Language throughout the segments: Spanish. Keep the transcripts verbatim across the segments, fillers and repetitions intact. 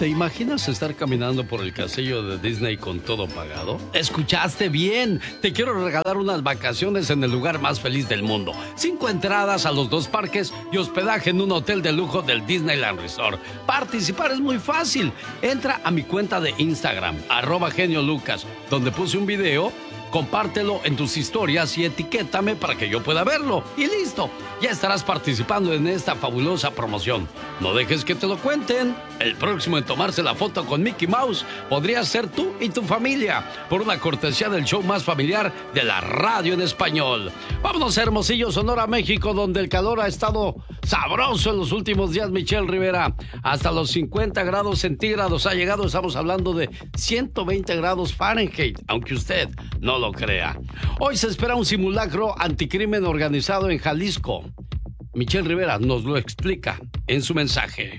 ¿Te imaginas estar caminando por el castillo de Disney con todo pagado? ¿Escuchaste bien? Te quiero regalar unas vacaciones en el lugar más feliz del mundo. Cinco entradas a los dos parques y hospedaje en un hotel de lujo del Disneyland Resort. Participar es muy fácil. Entra a mi cuenta de Instagram, arroba genio Lucas, donde puse un video. Compártelo en tus historias y etiquétame para que yo pueda verlo. Y listo, ya estarás participando en esta fabulosa promoción. No dejes que te lo cuenten. El próximo en tomarse la foto con Mickey Mouse podría ser tú y tu familia, por una cortesía del show más familiar de la radio en español. Vámonos a Hermosillo, Sonora, México, donde el calor ha estado sabroso en los últimos días, Michelle Rivera. Hasta los cincuenta grados centígrados ha llegado. Estamos hablando de ciento veinte grados Fahrenheit, aunque usted no lo crea. Hoy se espera un simulacro anticrimen organizado en Jalisco. Michelle Rivera nos lo explica en su mensaje.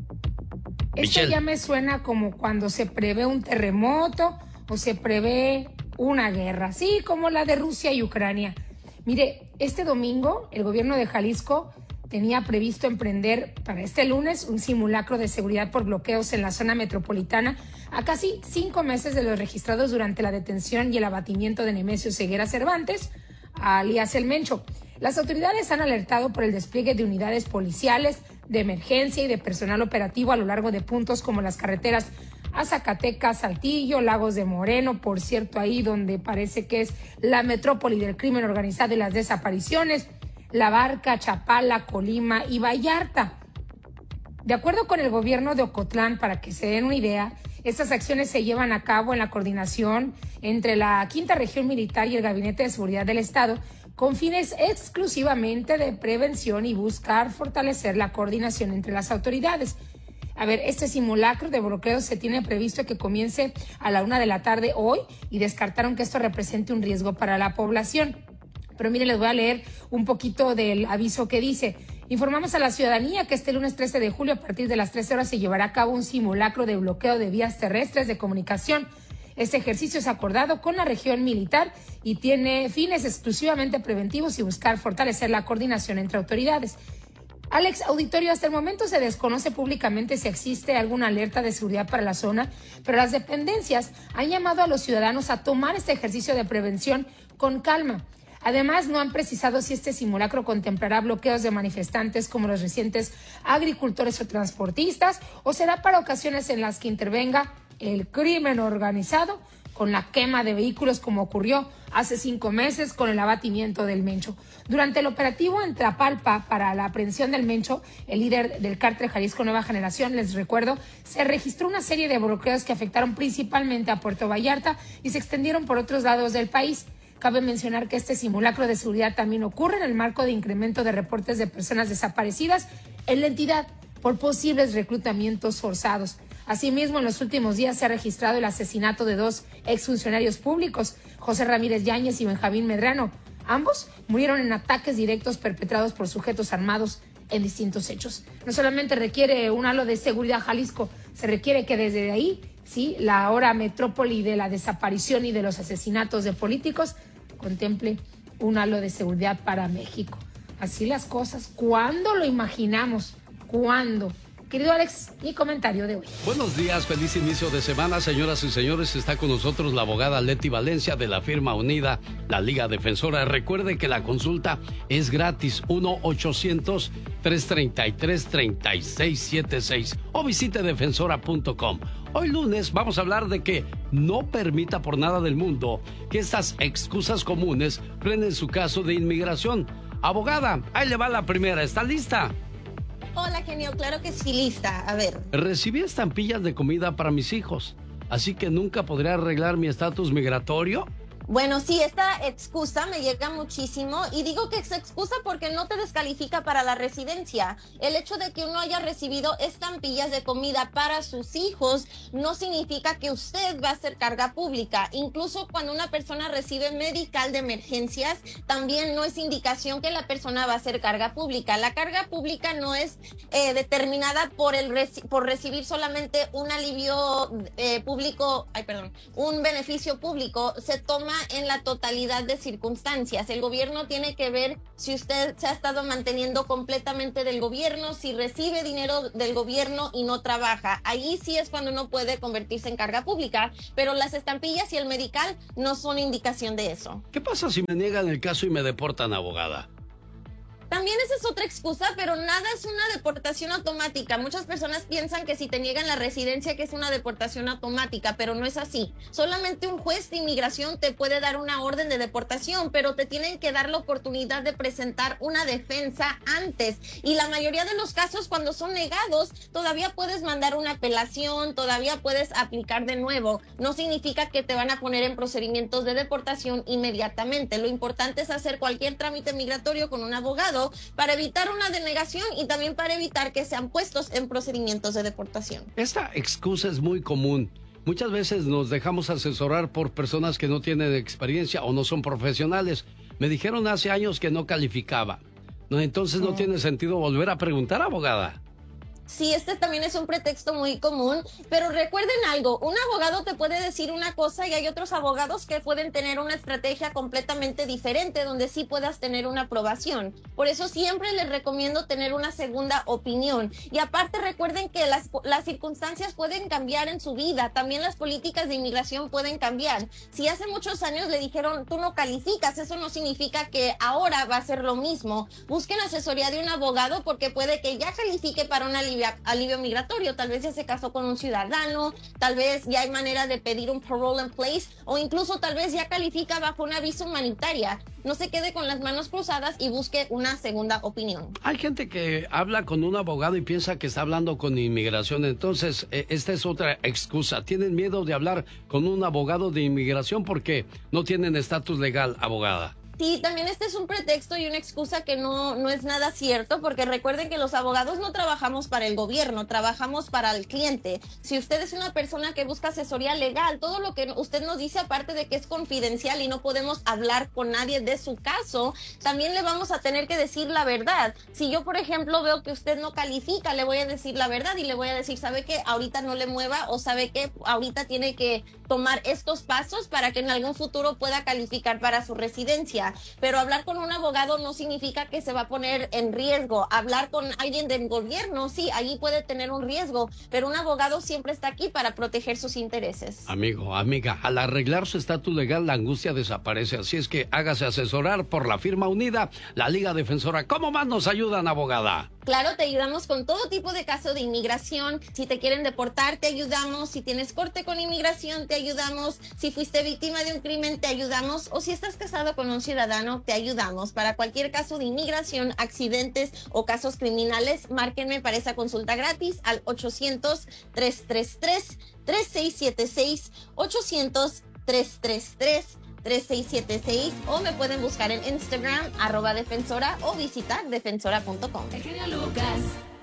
Esto Michelle. Ya me suena como cuando se prevé un terremoto o se prevé una guerra, así como la de Rusia y Ucrania. Mire, este domingo el gobierno de Jalisco tenía previsto emprender para este lunes un simulacro de seguridad por bloqueos en la zona metropolitana a casi cinco meses de los registrados durante la detención y el abatimiento de Nemesio Ceguera Cervantes, alias El Mencho. Las autoridades han alertado por el despliegue de unidades policiales, de emergencia y de personal operativo a lo largo de puntos como las carreteras a Zacatecas, Saltillo, Lagos de Moreno, por cierto, ahí donde parece que es la metrópoli del crimen organizado y las desapariciones, La Barca, Chapala, Colima y Vallarta. De acuerdo con el gobierno de Ocotlán, para que se den una idea, estas acciones se llevan a cabo en la coordinación entre la Quinta Región Militar y el Gabinete de Seguridad del Estado, con fines exclusivamente de prevención y buscar fortalecer la coordinación entre las autoridades. A ver, este simulacro de bloqueo se tiene previsto que comience a la una de la tarde hoy y descartaron que esto represente un riesgo para la población. Pero miren, les voy a leer un poquito del aviso que dice: informamos a la ciudadanía que este lunes trece de julio a partir de las trece horas se llevará a cabo un simulacro de bloqueo de vías terrestres de comunicación. Este ejercicio es acordado con la región militar y tiene fines exclusivamente preventivos y buscar fortalecer la coordinación entre autoridades. Alex, auditorio, hasta el momento se desconoce públicamente si existe alguna alerta de seguridad para la zona, pero las dependencias han llamado a los ciudadanos a tomar este ejercicio de prevención con calma. Además, no han precisado si este simulacro contemplará bloqueos de manifestantes como los recientes agricultores o transportistas, o será para ocasiones en las que intervenga el crimen organizado con la quema de vehículos, como ocurrió hace cinco meses con el abatimiento del Mencho. Durante el operativo en Tlapalpa para la aprehensión del Mencho, el líder del cártel Jalisco Nueva Generación, les recuerdo, se registró una serie de bloqueos que afectaron principalmente a Puerto Vallarta y se extendieron por otros lados del país. Cabe mencionar que este simulacro de seguridad también ocurre en el marco de incremento de reportes de personas desaparecidas en la entidad por posibles reclutamientos forzados. Asimismo, en los últimos días se ha registrado el asesinato de dos exfuncionarios públicos, José Ramírez Yáñez y Benjamín Medrano. Ambos murieron en ataques directos perpetrados por sujetos armados en distintos hechos. No solamente requiere un halo de seguridad Jalisco, se requiere que desde ahí, sí, la ahora metrópoli de la desaparición y de los asesinatos de políticos contemple un halo de seguridad para México. Así las cosas. ¿Cuándo lo imaginamos? ¿Cuándo? Querido Alex, mi comentario de hoy. Buenos días, feliz inicio de semana, señoras y señores. Está con nosotros la abogada Leti Valencia de la firma unida, la Liga Defensora. Recuerde que la consulta es gratis, uno ochocientos, tres treinta y tres, treinta y seis setenta y seis o visite defensora punto com. Hoy lunes vamos a hablar de que no permita por nada del mundo que estas excusas comunes frenen su caso de inmigración. Abogada, ahí le va la primera, ¿está lista? Hola, genio, claro que sí, lista. A ver. Recibí estampillas de comida para mis hijos, así que nunca podré arreglar mi estatus migratorio. Bueno, sí, esta excusa me llega muchísimo y digo que es excusa porque no te descalifica para la residencia. El hecho de que uno haya recibido estampillas de comida para sus hijos no significa que usted va a ser carga pública. Incluso cuando una persona recibe medical de emergencias, también no es indicación que la persona va a ser carga pública. La carga pública no es eh, determinada por, el reci- por recibir solamente un alivio eh, público, ay, perdón, un beneficio público. Se toma en la totalidad de circunstancias. El gobierno tiene que ver si usted se ha estado manteniendo completamente del gobierno, si recibe dinero del gobierno y no trabaja. Ahí sí es cuando no puede convertirse en carga pública, pero las estampillas y el medical no son indicación de eso. ¿Qué pasa si me niegan el caso y me deportan, abogada? También esa es otra excusa, pero nada es una deportación automática. Muchas personas piensan que si te niegan la residencia que es una deportación automática, pero no es así. Solamente un juez de inmigración te puede dar una orden de deportación, pero te tienen que dar la oportunidad de presentar una defensa antes. Y la mayoría de los casos, cuando son negados, todavía puedes mandar una apelación, todavía puedes aplicar de nuevo. No significa que te van a poner en procedimientos de deportación inmediatamente. Lo importante es hacer cualquier trámite migratorio con un abogado para evitar una denegación y también para evitar que sean puestos en procedimientos de deportación. Esta excusa es muy común. Muchas veces nos dejamos asesorar por personas que no tienen experiencia o no son profesionales. Me dijeron hace años que no calificaba. No, entonces no tiene sentido volver a preguntar, abogada. Sí, este también es un pretexto muy común, pero recuerden algo, un abogado te puede decir una cosa y hay otros abogados que pueden tener una estrategia completamente diferente donde sí puedas tener una aprobación. Por eso siempre les recomiendo tener una segunda opinión. Y aparte recuerden que las, las circunstancias pueden cambiar en su vida, también las políticas de inmigración pueden cambiar. Si hace muchos años le dijeron tú no calificas, eso no significa que ahora va a ser lo mismo. Busquen asesoría de un abogado porque puede que ya califique para una alivio, alivio migratorio, tal vez ya se casó con un ciudadano, tal vez ya hay manera de pedir un parole in place o incluso tal vez ya califica bajo una visa humanitaria. No se quede con las manos cruzadas y busque una segunda opinión. Hay gente que habla con un abogado y piensa que está hablando con inmigración, entonces eh, esta es otra excusa. Tienen miedo de hablar con un abogado de inmigración porque no tienen estatus legal, abogada. Sí, también este es un pretexto y una excusa que no, no es nada cierto, porque recuerden que los abogados no trabajamos para el gobierno, trabajamos para el cliente. Si usted es una persona que busca asesoría legal, todo lo que usted nos dice, aparte de que es confidencial y no podemos hablar con nadie de su caso, también le vamos a tener que decir la verdad. Si yo, por ejemplo, veo que usted no califica, le voy a decir la verdad y le voy a decir, ¿sabe qué? Ahorita no le mueva o ¿sabe qué? Ahorita tiene que tomar estos pasos para que en algún futuro pueda calificar para su residencia. Pero hablar con un abogado no significa que se va a poner en riesgo. Hablar con alguien del gobierno, sí, allí puede tener un riesgo, pero un abogado siempre está aquí para proteger sus intereses. Amigo, amiga, al arreglar su estatus legal, la angustia desaparece. Así es que hágase asesorar por la firma unida, la Liga Defensora. ¿Cómo más nos ayudan, abogada? Claro, te ayudamos con todo tipo de caso de inmigración. Si te quieren deportar, te ayudamos. Si tienes corte con inmigración, te ayudamos. Si fuiste víctima de un crimen, te ayudamos. O si estás casado con un ciudadano, te ayudamos. Para cualquier caso de inmigración, accidentes o casos criminales, márquenme para esa consulta gratis al ochocientos, tres tres tres, tres seis siete seis, ochocientos, tres tres tres, tres seis siete seis o me pueden buscar en Instagram, arroba defensora o visitar defensora punto com. El genio Lucas.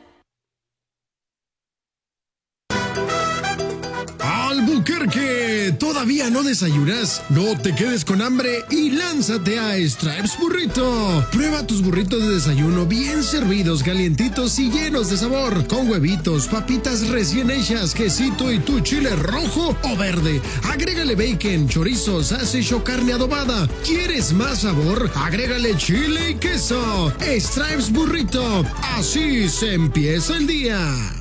Albuquerque, ¿todavía no desayunas? No te quedes con hambre y lánzate a Stripes Burrito. Prueba tus burritos de desayuno bien servidos, calientitos y llenos de sabor, con huevitos, papitas recién hechas, quesito y tu chile rojo o verde. Agrégale bacon, chorizo, sausage o carne adobada. ¿Quieres más sabor? Agrégale chile y queso. Stripes Burrito. Así se empieza el día.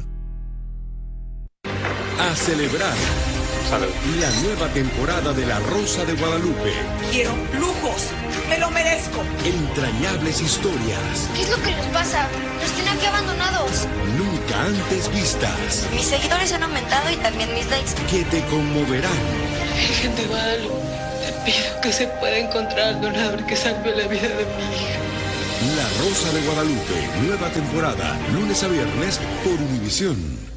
A celebrar Salud. La nueva temporada de La Rosa de Guadalupe. Quiero lujos, me lo merezco. Entrañables historias. ¿Qué es lo que nos pasa? Nos tienen aquí abandonados. Nunca antes vistas. Mis seguidores han aumentado y también mis likes. Que te conmoverán. Virgen de Guadalupe, te pido que se pueda encontrar al donador que salve la vida de mi hija. La Rosa de Guadalupe, nueva temporada, lunes a viernes por Univisión.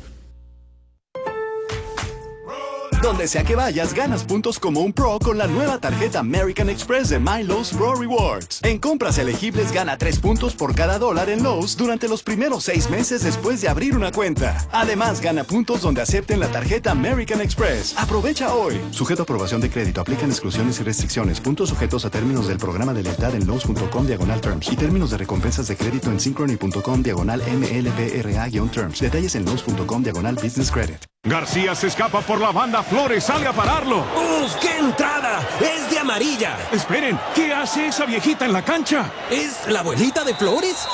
Donde sea que vayas, ganas puntos como un pro con la nueva tarjeta American Express de My Lowe's Pro Rewards. En compras elegibles, gana tres puntos por cada dólar en Lowe's durante los primeros seis meses después de abrir una cuenta. Además, gana puntos donde acepten la tarjeta American Express. Aprovecha hoy. Sujeto a aprobación de crédito. Aplican exclusiones y restricciones. Puntos sujetos a términos del programa de lealtad en Lowe's punto com diagonal terms y términos de recompensas de crédito en Synchrony punto com diagonal M L B R A guión terms. Detalles en Lowe's punto com diagonal business credit. García se escapa por la banda, Flores sale a pararlo. ¡Uf, qué entrada! ¡Es de amarilla! Esperen, ¿qué hace esa viejita en la cancha? ¿Es la abuelita de Flores?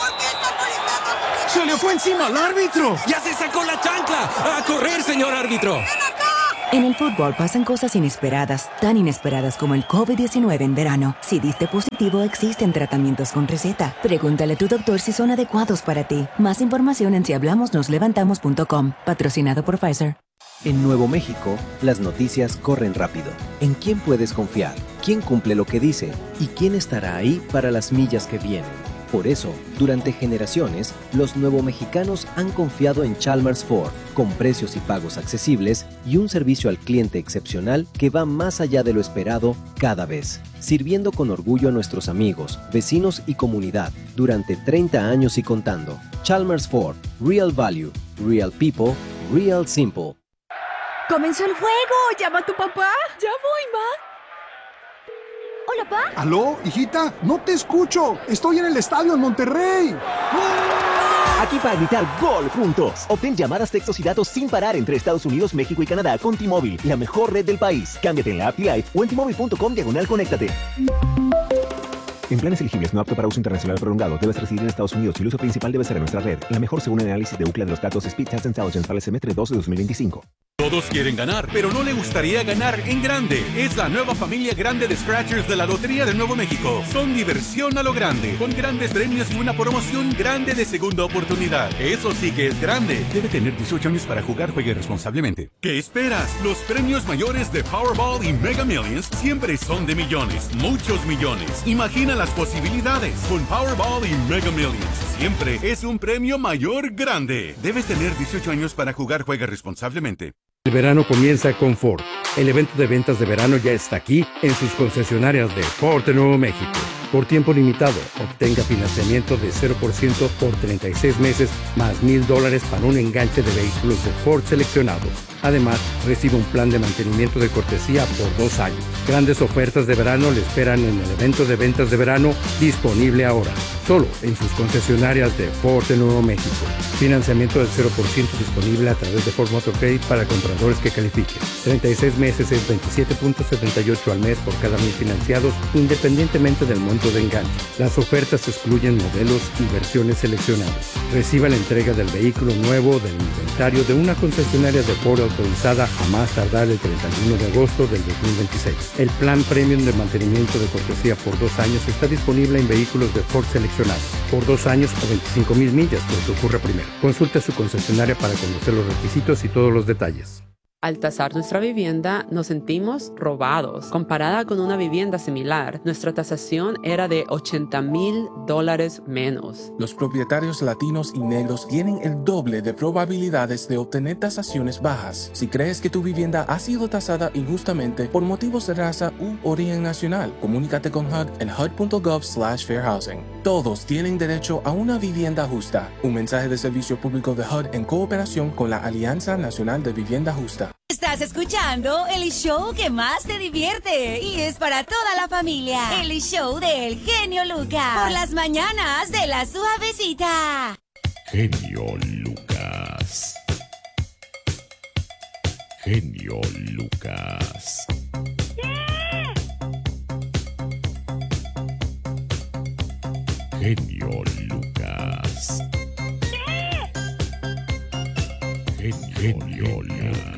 ¡Se le fue encima al árbitro! ¡Ya se sacó la chancla! ¡A correr, señor árbitro! En el fútbol pasan cosas inesperadas, tan inesperadas como el COVID diecinueve en verano. Si diste positivo, existen tratamientos con receta. Pregúntale a tu doctor si son adecuados para ti. Más información en si hablamos nos levantamos punto com. Patrocinado por Pfizer. En Nuevo México, las noticias corren rápido. ¿En quién puedes confiar? ¿Quién cumple lo que dice? ¿Y quién estará ahí para las millas que vienen? Por eso, durante generaciones, los nuevomexicanos han confiado en Chalmers Ford, con precios y pagos accesibles y un servicio al cliente excepcional que va más allá de lo esperado cada vez, sirviendo con orgullo a nuestros amigos, vecinos y comunidad durante treinta años y contando. Chalmers Ford, Real Value, Real People, Real Simple. ¡Comenzó el juego! ¡Llama a tu papá! ¡Ya voy, ma! Hola, pa. ¿Aló, hijita? No te escucho. Estoy en el estadio en Monterrey. Aquí para gritar gol juntos. Obtén llamadas, textos y datos sin parar entre Estados Unidos, México y Canadá con T-Mobile, la mejor red del país. Cámbiate en la app T-Life o en T-Mobile punto com diagonal conéctate. En planes elegibles no apto para uso internacional prolongado, debes residir en Estados Unidos y el uso principal debe ser en nuestra red. La mejor según el análisis de Ookla de los datos Speed Test Intelligence para el semestre dos de dos mil veinticinco. Todos quieren ganar, pero no le gustaría ganar en grande. Es la nueva familia grande de Scratchers de la Lotería de Nuevo México. Son diversión a lo grande, con grandes premios y una promoción grande de segunda oportunidad. Eso sí que es grande. Debe tener dieciocho años para jugar. Juegue responsablemente. ¿Qué esperas? Los premios mayores de Powerball y Mega Millions siempre son de millones, muchos millones. Imagina las posibilidades. Con Powerball y Mega Millions siempre es un premio mayor grande. Debes tener dieciocho años para jugar. Juega responsablemente. El verano comienza con Ford. El evento de ventas de verano ya está aquí en sus concesionarias de Ford de Nuevo México. Por tiempo limitado, obtenga financiamiento de cero por ciento por treinta y seis meses más mil dólares para un enganche de vehículos de Ford seleccionados. Además, recibe un plan de mantenimiento de cortesía por dos años. Grandes ofertas de verano le esperan en el evento de ventas de verano disponible ahora. Solo en sus concesionarias de Ford de Nuevo México. Financiamiento del cero por ciento disponible a través de Ford Motor Credit para compradores que califiquen. treinta y seis meses es veintisiete punto setenta y ocho al mes por cada mil financiados, independientemente del monto de enganche. Las ofertas excluyen modelos y versiones seleccionadas. Reciba la entrega del vehículo nuevo del inventario de una concesionaria de Ford autorizada a más tardar el treinta y uno de agosto del dos mil veintiséis. El plan premium de mantenimiento de cortesía por dos años está disponible en vehículos de Ford seleccionados por dos años o veinticinco mil millas, lo que ocurra primero. Consulte su concesionaria para conocer los requisitos y todos los detalles. Al tasar nuestra vivienda, nos sentimos robados. Comparada con una vivienda similar, nuestra tasación era de ochenta mil dólares menos. Los propietarios latinos y negros tienen el doble de probabilidades de obtener tasaciones bajas. Si crees que tu vivienda ha sido tasada injustamente por motivos de raza u origen nacional, comunícate con H U D en H U D punto gov slash fair housing. Todos tienen derecho a una vivienda justa. Un mensaje de servicio público de H U D en cooperación con la Alianza Nacional de Vivienda Justa. Estás escuchando el show que más te divierte y es para toda la familia. El show del genio Lucas. Por las mañanas de la suavecita. Genio Lucas. Genio Lucas. Genio Lucas. Genio Lucas.